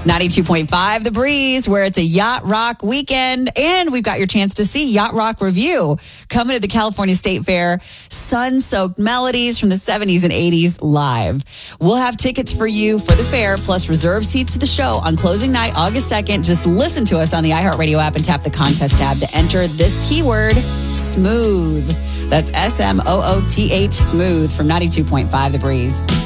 92.5 The Breeze, where it's a Yacht Rock weekend. And we've got your chance to see Yacht Rock Review coming to the California State Fair. Sun-soaked melodies from the 70s and 80s live. We'll have tickets for you for the fair, plus reserved seats to the show on closing night, August 2nd. Just listen to us on the iHeartRadio app and tap the contest tab to enter this keyword, smooth. That's SMOOTH, smooth, from 92.5 The Breeze.